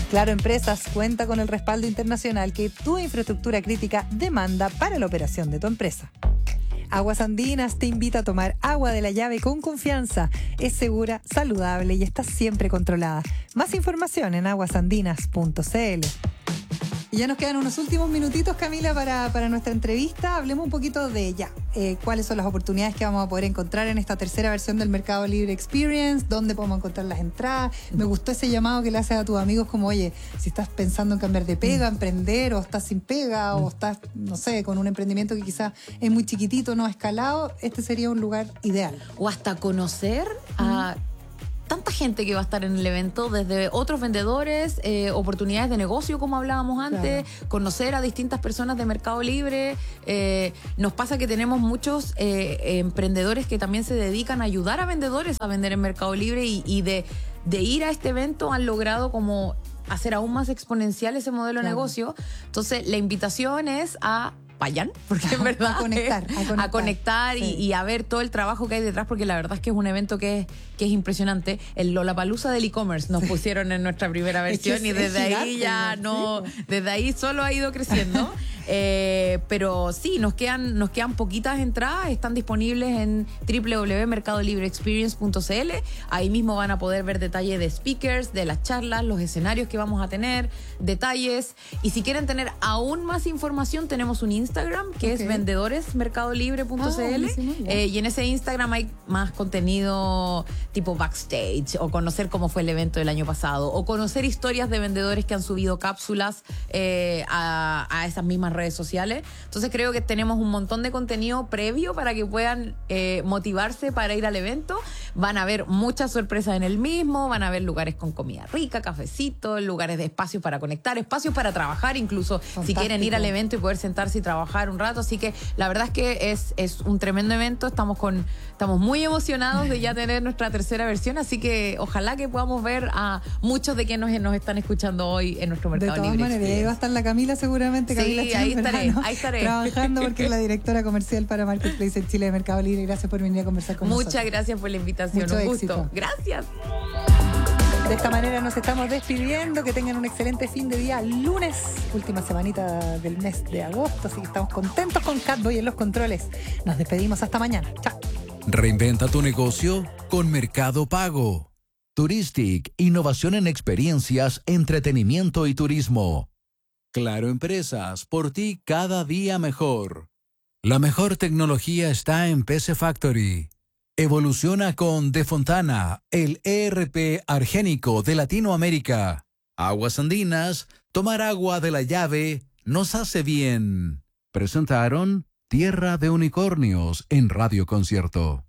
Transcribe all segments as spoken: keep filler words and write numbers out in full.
Claro Empresas cuenta con el respaldo internacional que tu infraestructura crítica demanda para la operación de tu empresa. Aguas Andinas te invita a tomar agua de la llave con confianza. Es segura, saludable y está siempre controlada. Más información en aguas andinas punto c l. Y ya nos quedan unos últimos minutitos, Camila, para, para nuestra entrevista. Hablemos un poquito de ya, eh, cuáles son las oportunidades que vamos a poder encontrar en esta tercera versión del Mercado Libre Experience, dónde podemos encontrar las entradas. Me gustó ese llamado que le haces a tus amigos como, oye, si estás pensando en cambiar de pega, emprender, o estás sin pega, o estás, no sé, con un emprendimiento que quizás es muy chiquitito, no ha escalado, este sería un lugar ideal. O hasta conocer a... tanta gente que va a estar en el evento, desde otros vendedores, eh, oportunidades de negocio, como hablábamos antes, claro. Conocer a distintas personas de Mercado Libre. Eh, nos pasa que tenemos muchos eh, emprendedores que también se dedican a ayudar a vendedores a vender en Mercado Libre y, y de, de ir a este evento han logrado como hacer aún más exponencial ese modelo claro. de negocio. Entonces, la invitación es a... vayan, porque en verdad a conectar, a conectar, a conectar sí. y, y a ver todo el trabajo que hay detrás, porque la verdad es que es un evento que es, que es impresionante. El Lollapalooza del e-commerce nos sí. pusieron en nuestra primera versión es que es, y desde gigante, ahí ya no, sí. desde ahí solo ha ido creciendo. Eh, pero sí, nos quedan, nos quedan poquitas entradas, están disponibles en doble u doble u doble u punto mercado libre experience punto c l. Ahí mismo van a poder ver detalles de speakers, de las charlas, los escenarios que vamos a tener, detalles. Y si quieren tener aún más información, tenemos un Instagram que okay. es vendedores mercado libre punto c l. Ah, eh, y en ese Instagram hay más contenido tipo backstage, o conocer cómo fue el evento del año pasado, o conocer historias de vendedores que han subido cápsulas eh, a, a esas mismas redes sociales. Entonces creo que tenemos un montón de contenido previo para que puedan eh, motivarse para ir al evento. Van a ver muchas sorpresas en el mismo, van a ver lugares con comida rica, cafecito, lugares de espacios para conectar, espacios para trabajar incluso. Fantástico. Si quieren ir al evento y poder sentarse y trabajar un rato. Así que la verdad es que es, es un tremendo evento. Estamos con estamos muy emocionados de ya tener nuestra tercera versión, así que ojalá que podamos ver a muchos de quienes nos, nos están escuchando hoy en nuestro Mercado Libre. De todas maneras, ahí va a estar la Camila seguramente. Sí, Camila ahí estaré, ahí estaré. Trabajando porque es la directora comercial para Marketplace en Chile de Mercado Libre. Gracias por venir a conversar con Muchas nosotros. Muchas gracias por la invitación, Mucho un éxito. gusto. Gracias. De esta manera nos estamos despidiendo. Que tengan un excelente fin de día. Lunes, última semanita del mes de agosto. Así que estamos contentos con Catboy en los controles. Nos despedimos hasta mañana. Chao. Reinventa tu negocio con Mercado Pago. Touristic, innovación en experiencias, entretenimiento y turismo. Claro Empresas, por ti cada día mejor. La mejor tecnología está en P C Factory. Evoluciona con De Fontana, el E R P argénico de Latinoamérica. Aguas Andinas, tomar agua de la llave nos hace bien. Presentaron Tierra de Unicornios en Radio Concierto.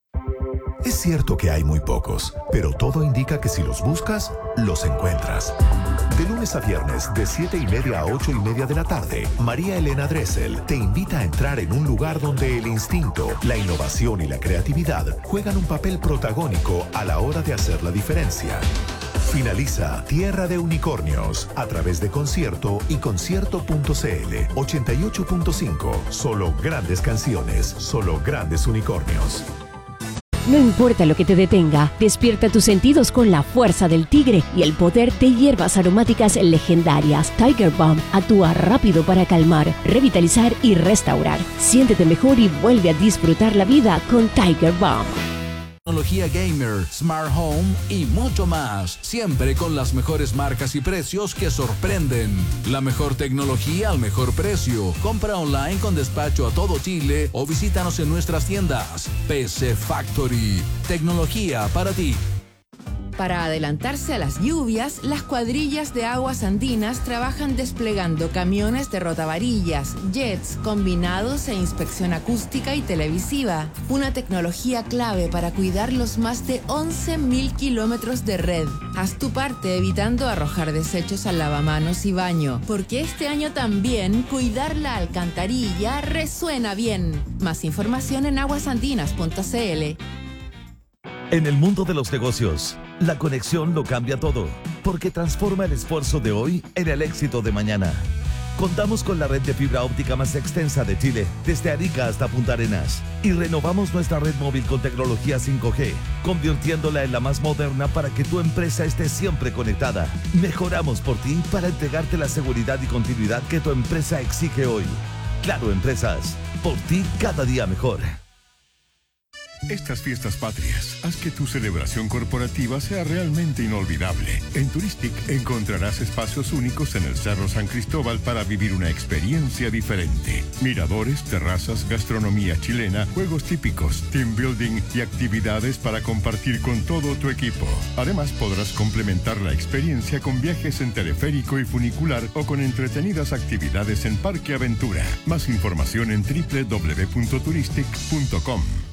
Es cierto que hay muy pocos, pero todo indica que si los buscas, los encuentras. De lunes a viernes, de siete y media a ocho y media de la tarde, María Elena Dressel te invita a entrar en un lugar donde el instinto, la innovación y la creatividad juegan un papel protagónico a la hora de hacer la diferencia. Finaliza Tierra de Unicornios a través de Concierto y concierto punto c l. ochenta y ocho punto cinco. Solo grandes canciones, solo grandes unicornios. No importa lo que te detenga, despierta tus sentidos con la fuerza del tigre y el poder de hierbas aromáticas legendarias. Tiger Balm actúa rápido para calmar, revitalizar y restaurar. Siéntete mejor y vuelve a disfrutar la vida con Tiger Balm. Tecnología gamer, smart home y mucho más. Siempre con las mejores marcas y precios que sorprenden. La mejor tecnología al mejor precio. Compra online con despacho a todo Chile o visítanos en nuestras tiendas. P C Factory. Tecnología para ti. Para adelantarse a las lluvias, las cuadrillas de Aguas Andinas trabajan desplegando camiones de rotavarillas, jets, combinados e inspección acústica y televisiva. Una tecnología clave para cuidar los más de once mil kilómetros de red. Haz tu parte evitando arrojar desechos al lavamanos y baño, porque este año también cuidar la alcantarilla resuena bien. Más información en aguas andinas punto c l. En el mundo de los negocios, la conexión lo cambia todo, porque transforma el esfuerzo de hoy en el éxito de mañana. Contamos con la red de fibra óptica más extensa de Chile, desde Arica hasta Punta Arenas. Y renovamos nuestra red móvil con tecnología cinco G, convirtiéndola en la más moderna para que tu empresa esté siempre conectada. Mejoramos por ti para entregarte la seguridad y continuidad que tu empresa exige hoy. Claro Empresas, por ti cada día mejor. Estas fiestas patrias, haz que tu celebración corporativa sea realmente inolvidable. En Turistic encontrarás espacios únicos en el Cerro San Cristóbal para vivir una experiencia diferente. Miradores, terrazas, gastronomía chilena, juegos típicos, team building y actividades para compartir con todo tu equipo. Además, podrás complementar la experiencia con viajes en teleférico y funicular o con entretenidas actividades en Parque Aventura. Más información en doble u doble u doble u punto turistic punto com.